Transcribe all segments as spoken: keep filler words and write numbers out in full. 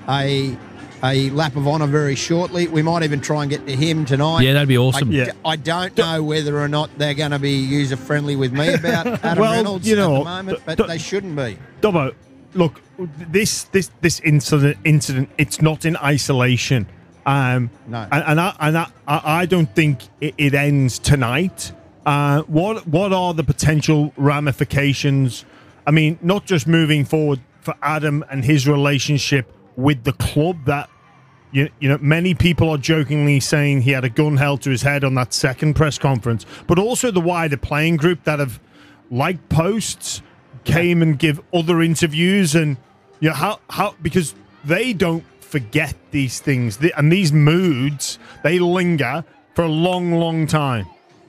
a a lap of honour very shortly. We might even try and get to him tonight. Yeah, that'd be awesome. I, yeah. I don't know whether or not they're going to be user-friendly with me about Adam well, Reynolds you know, at the moment, but d- they shouldn't be. Dobbo, look, this this this incident incident it's not in isolation. Um, no, and, and I and I, I don't think it, it ends tonight. Uh, what what are the potential ramifications? I mean, not just moving forward for Adam and his relationship with the club. That you you know, many people are jokingly saying he had a gun held to his head on that second press conference, but also the wider playing group that have liked posts, came and give other interviews, and you know how how because they don't forget these things, and these moods, they linger for a long, long time.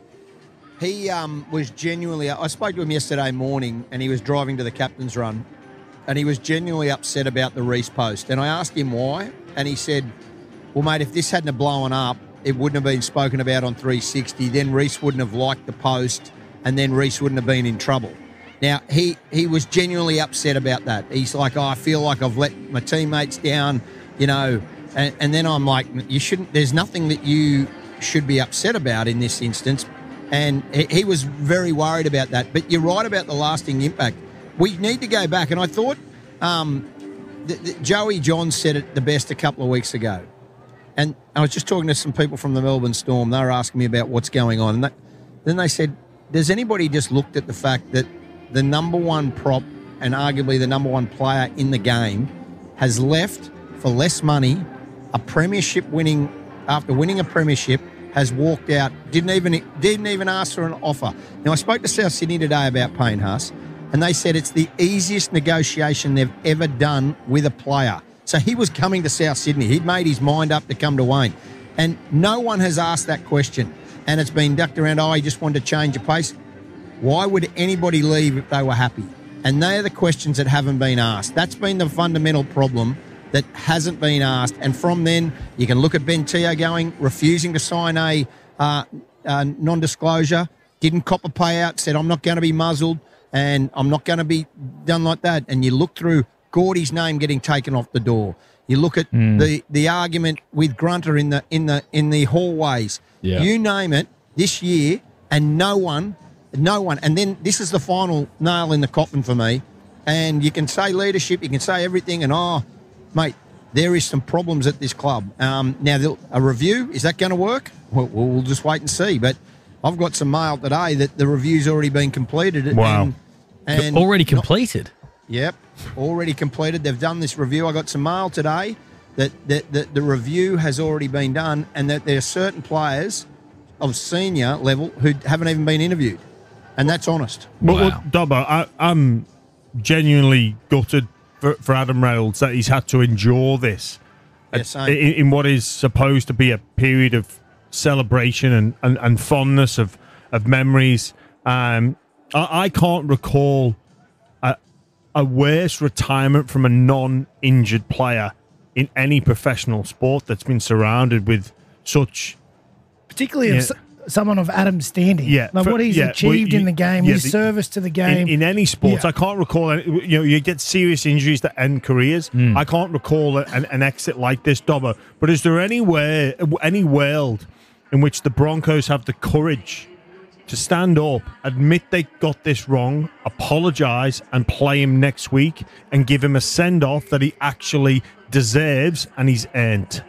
He um, was genuinely... I spoke to him yesterday morning, and he was driving to the captain's run, and he was genuinely upset about the Reece post. And I asked him why, and he said, well, mate, if this hadn't have blown up, it wouldn't have been spoken about on three sixty. Then Reece wouldn't have liked the post, and then Reece wouldn't have been in trouble. Now, he, he was genuinely upset about that. He's like, oh, I feel like I've let my teammates down, you know, and, and then I'm like, you shouldn't, there's nothing that you should be upset about in this instance. And he, he was very worried about that. But you're right about the lasting impact. We need to go back. And I thought um, th- th- Joey Johns said it the best a couple of weeks ago. And I was just talking to some people from the Melbourne Storm. They were asking me about what's going on. And that, then they said, does anybody just looked at the fact that the number one prop and arguably the number one player in the game has left for less money, a premiership winning, after winning a premiership, has walked out, didn't even didn't even ask for an offer. Now, I spoke to South Sydney today about Payne Haas, and they said it's the easiest negotiation they've ever done with a player. So he was coming to South Sydney. He'd made his mind up to come to Wayne. And no one has asked that question. And it's been ducked around, oh, he just wanted to change the pace. Why would anybody leave if they were happy? And they are the questions that haven't been asked. That's been the fundamental problem that hasn't been asked. And from then, you can look at Ben Teo going, refusing to sign a uh, uh, non-disclosure, didn't cop a payout, said, I'm not going to be muzzled and I'm not going to be done like that. And you look through Gordy's name getting taken off the door. You look at mm. the, the argument with Grunter in the in the in the hallways. Yeah. You name it this year, and no one, no one. And then this is the final nail in the coffin for me. And you can say leadership, you can say everything, and oh, mate, there is some problems at this club. Um, now, a review, is that going to work? Well, we'll just wait and see. But I've got some mail today that the review's already been completed. Wow. And, and already completed? Not, yep, already completed. They've done this review. I got some mail today that, that, that the review has already been done and that there are certain players of senior level who haven't even been interviewed. And that's honest. Well, wow. well Dobbo, I, I'm genuinely gutted For, for Adam Reynolds that he's had to endure this yeah, same. in, in what is supposed to be a period of celebration and, and, and fondness of, of memories. Um, I, I can't recall a, a worse retirement from a non-injured player in any professional sport that's been surrounded with such... Particularly yeah, of someone of Adam's standing. Yeah, like for, what he's yeah, achieved well, in the game, yeah, his the, service to the game. In, in any sports, yeah. I can't recall, any, you know, you get serious injuries that end careers. Mm. I can't recall an, an exit like this, Dobbo. But is there anywhere, any world in which the Broncos have the courage to stand up, admit they got this wrong, apologise and play him next week and give him a send-off that he actually deserves and he's earned?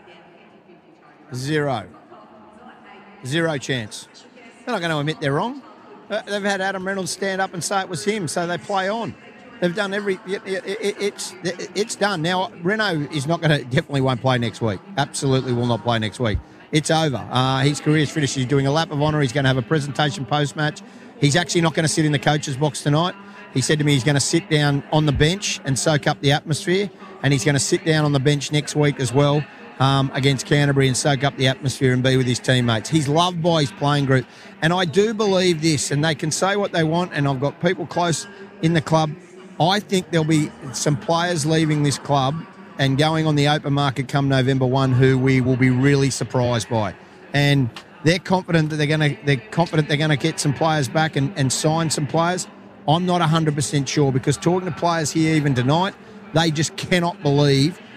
Zero. Zero chance. They're not going to admit they're wrong. They've had Adam Reynolds stand up and say it was him, so they play on. They've done every... It, it, it, it's it's done. Now, Renault is not going to... Definitely won't play next week. Absolutely will not play next week. It's over. Uh, his career's finished. He's doing a lap of honour. He's going to have a presentation post-match. He's actually not going to sit in the coach's box tonight. He said to me he's going to sit down on the bench and soak up the atmosphere, and he's going to sit down on the bench next week as well. Um, against Canterbury and soak up the atmosphere and be with his teammates. He's loved by his playing group. And I do believe this, and they can say what they want, and I've got people close in the club. I think there'll be some players leaving this club and going on the open market come November first who we will be really surprised by. And they're confident that they're going to they're confident they're going to get some players back and, and sign some players. I'm not one hundred percent sure because talking to players here even tonight, they just cannot believe